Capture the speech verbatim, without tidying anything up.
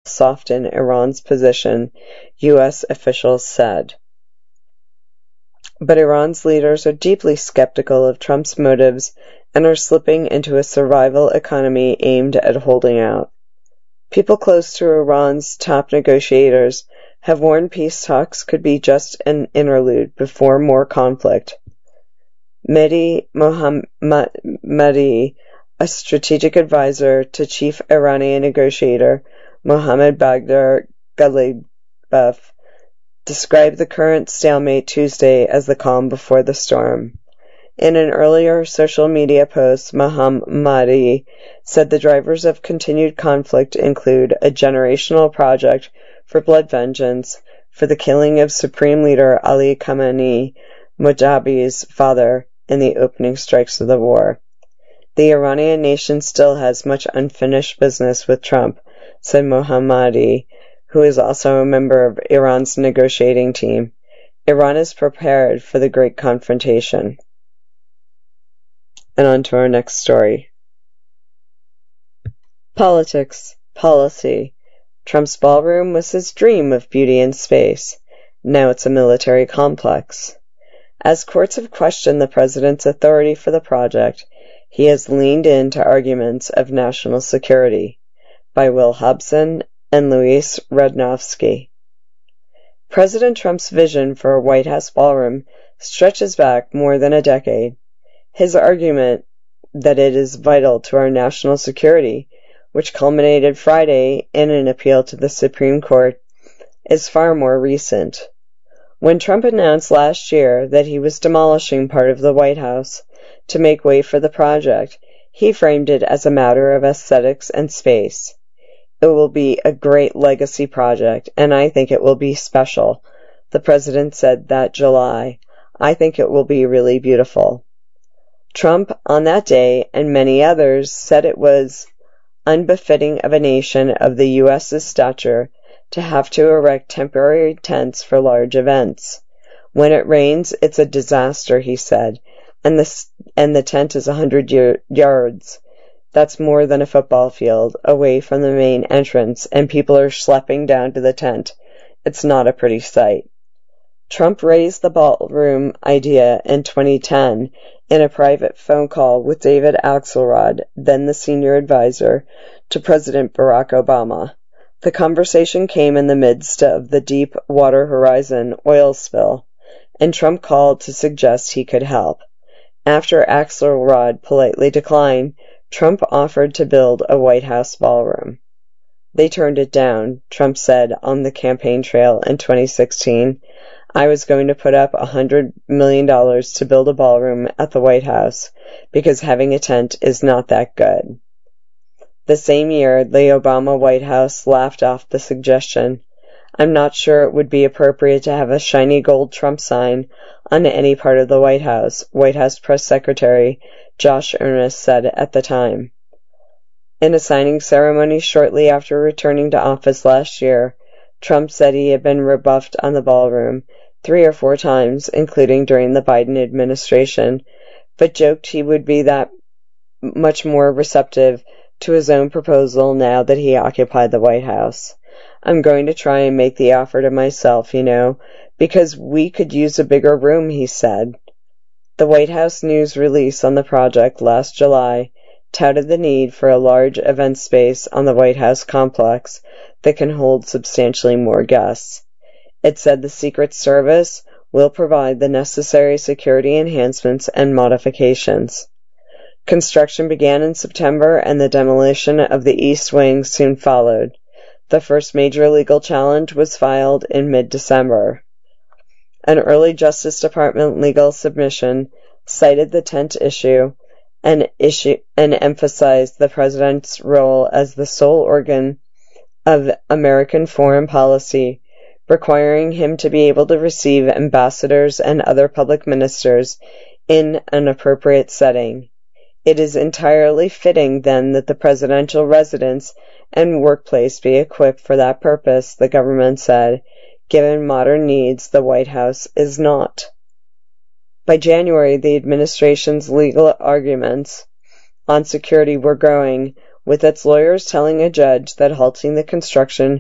soften Iran's position, U S officials said. But Iran's leaders are deeply skeptical of Trump's motives and are slipping into a survival economy aimed at holding out. People close to Iran's top negotiators have warned peace talks could be just an interlude before more conflict. Mehdi Mohammadi, a strategic advisor to chief Iranian negotiator Mohammad Baghdad Ghalibaf, described the current stalemate Tuesday as the calm before the storm. In an earlier social media post, Mohammadi said the drivers of continued conflict include a generational project for blood vengeance for the killing of Supreme Leader Ali Khamenei, Mojtaba's father, in the opening strikes of the war. The Iranian nation still has much unfinished business with Trump, said Mohammadi, who is also a member of Iran's negotiating team. Iran is prepared for the great confrontation. And on to our next story. Politics. Policy. Trump's ballroom was his dream of beauty and space. Now it's a military complex. As courts have questioned the president's authority for the project, he has leaned into arguments of national security. By Will Hobson and Luis Radnofsky. President Trump's vision for a White House ballroom stretches back more than a decade. His argument that it is vital to our national security, which culminated Friday in an appeal to the Supreme Court, is far more recent. When Trump announced last year that he was demolishing part of the White House to make way for the project, he framed it as a matter of aesthetics and space. It will be a great legacy project, and I think it will be special, the president said that July. I think it will be really beautiful. Trump, on that day, and many others, said it was unbefitting of a nation of the U S's stature to have to erect temporary tents for large events. When it rains, it's a disaster, he said, and the, and the tent is a hundred yards. That's more than a football field, away from the main entrance, and people are schlepping down to the tent. It's not a pretty sight. Trump raised the ballroom idea in twenty ten in a private phone call with David Axelrod, then the senior advisor to President Barack Obama. The conversation came in the midst of the Deepwater Horizon oil spill, and Trump called to suggest he could help. After Axelrod politely declined, Trump offered to build a White House ballroom. They turned it down, Trump said on the campaign trail in twenty sixteen. I was going to put up one hundred million dollars to build a ballroom at the White House because having a tent is not that good. The same year, the Obama White House laughed off the suggestion. I'm not sure it would be appropriate to have a shiny gold Trump sign on any part of the White House, White House Press Secretary Josh Earnest said at the time. In a signing ceremony shortly after returning to office last year, Trump said he had been rebuffed on the ballroom three or four times, including during the Biden administration, but joked he would be that much more receptive to his own proposal now that he occupied the White House. I'm going to try and make the offer to myself, you know, because we could use a bigger room, he said. The White House news release on the project last July touted the need for a large event space on the White House complex that can hold substantially more guests. It said the Secret Service will provide the necessary security enhancements and modifications. Construction began in September and the demolition of the East Wing soon followed. The first major legal challenge was filed in mid-December. An early Justice Department legal submission cited the tent issue and, issue and emphasized the president's role as the sole organ of American foreign policy, requiring him to be able to receive ambassadors and other public ministers in an appropriate setting. It is entirely fitting, then, that the presidential residence and workplace be equipped for that purpose, the government said. Given modern needs, the White House is not. By January, the administration's legal arguments on security were growing, with its lawyers telling a judge that halting the construction